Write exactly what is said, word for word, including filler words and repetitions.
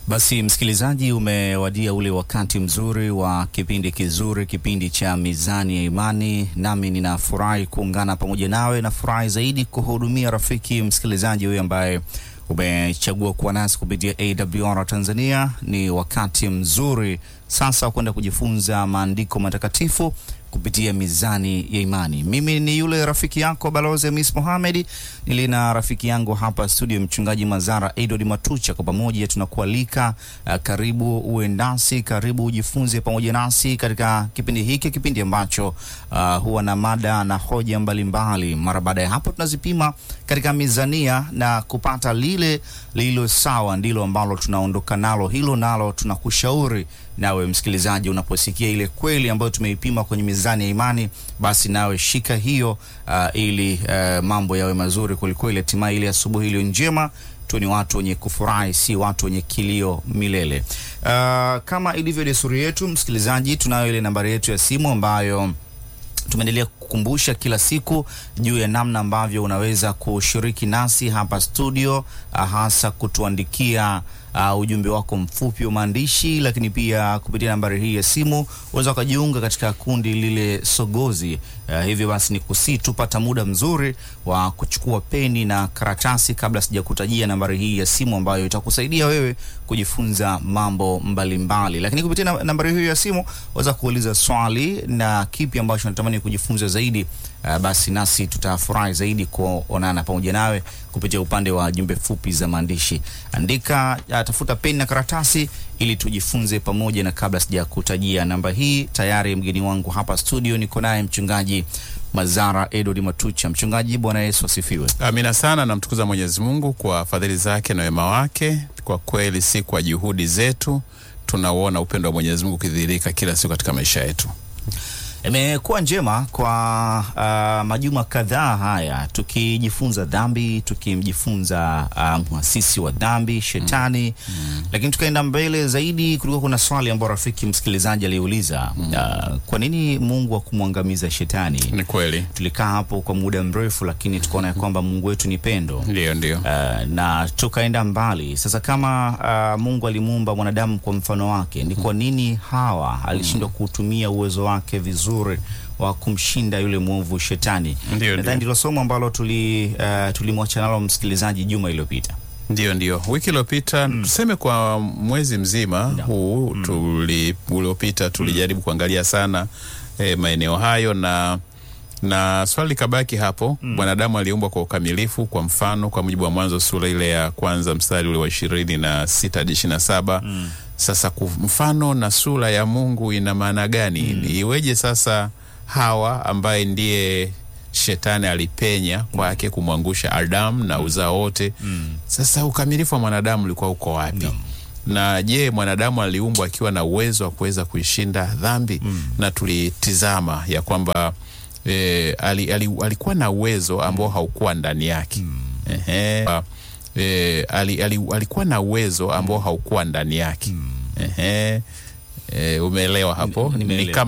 Basi msikilizaji, umewadia ule wakati mzuri wa kipindi kizuri, kipindi cha Mizani ya Imani. Nami ninafurahi kuungana pamoja nawe, na furahi zaidi kuhudumia rafiki msikilizaji huyu ambaye umechagua kuwa nasi kupitia A W R Tanzania. Ni wakati mzuri sasa kwenda kujifunza maandiko matakatifu kupitia Mizani ya Imani. Mimi ni yule rafiki yako Balozi Miss Mohamed. Nilina rafiki yangu hapa studio, Mchungaji Mazara Edward Matucha. Kwa pamoja tunakualika, uh, karibu uwe nasi, karibu ujifunze pamoja nasi katika kipindi hiki, kipindi ambacho uh, huwa na mada na hoja mbalimbali. Mara baada ya hapo tunazipima katika mizania na kupata lile lilo sawa, ndilo ambalo tunaondoka nalo. Hilo nalo tunakushauri nawe msikilizaji, unaposikia ile kweli ambayo tumeipima kwenye Mizani ya Imani, basi nawe shika hiyo, uh, ili uh, mambo yawe mazuri kuliko ile hatimaye ile asubuhi ile njema tu ni watu wenye kufurahi, si watu wenye kilio milele. Uh, kama ilivyo desturi yetu msikilizaji, tunayo ile nambari yetu ya simu ambayo tumeendelea kukumbusha kila siku juu ya namna ambavyo unaweza kushiriki nasi hapa studio, uh, hasa kutuandikia Uh, ujumbe wako mfupi wa maandishi, lakini pia kupitia nambari hii ya simu unaweza kujiunga katika kundi lile Sogozi. Uh, hivyo basi ni kusi tupata muda mzuri wa kuchukua peni na karatasi kabla sijakutajia nambari hii ya simu ambayo itakusaidia wewe kujifunza mambo mbalimbali mbali. Lakini kupitia nambari hii ya simu unaweza kuuliza swali na kipi ambacho unatamani kujifunza zaidi. Uh, basi nasi tutafurahi zaidi kuonana pamoja nawe kupitia upande wa jumbe fupi za maandishi. Andika, uh, tafuta peni na karatasi ili tujifunze pamoja. Na kabla sijakutajia namba hii, tayari mgeni wangu hapa studio niko naye Mchungaji Mazara Edward Matucha. Mchungaji, Bwana Yesu asifiwe. Amina sana, na mtukuza Mwenyezi Mungu kwa fadhili zake na wema wake. Kwa kweli si kwa juhudi zetu, tunaona upendo wa Mwenyezi Mungu kidhihirika kila siku katika maisha yetu. Imekuwa njema kwa uh, majuma kadhaa haya tukijifunza dhambi, tukimjifunza uh, muasisi wa dhambi, Shetani. Mm. Mm. Lakini tukaenda mbele zaidi, kulikuwa kuna swali ambalo rafiki msikilizaji aliuliza, mm. uh, kwa nini Mungu hakumwangamiza Shetani? Ni kweli. Tulikaa hapo kwa muda mrefu, lakini tukaona kwamba Mungu wetu ni pendo. Ndio ndio. Uh, na tukaenda mbali. Sasa kama uh, Mungu alimuumba mwanadamu kwa mfano wake, ni kwa nini Hawa alishindwa kutumia uwezo wake vizuri wa kumshinda yule mwovu Shetani? Nadhani ndilo somo ambalo tuli uh, tulimwacha nalo msikilizaji juma iliyopita. Ndio ndio. Wiki iliyopita, mm. tuseme kwa mwezi mzima no. huu mm. tuli uliopita tulijaribu mm. kuangalia sana eh, maeneo hayo, na na swali kabaki hapo. mm. Mwanadamu aliumbwa kwa ukamilifu kwa mfano, kwa mujibu wa Mwanzo sura ile ya kwanza mstari ule wa ishirini na sita hadi ishirini na saba. mm. Sasa mfano na sura ya Mungu ina maana gani? Mm. Iweje sasa Hawa ambaye ndiye Shetani alipenya kwake kumwangusha Adam na uzao wote? Mm. Sasa ukamilifu wa mwanadamu ulikuwa uko wapi? No. Na je, mwanadamu aliumbwa akiwa na uwezo wa kuweza kuishinda dhambi? Mm. Na tulitizama ya kwamba e, ali, ali, alikuwa na uwezo ambao haukuwa ndani yake. Mm. Ehe. E, ali, ali, alikuwa na uwezo ambao haukuwa ndani yake. Mm. Ehe. E, umeelewa hapo? Ni, ni kama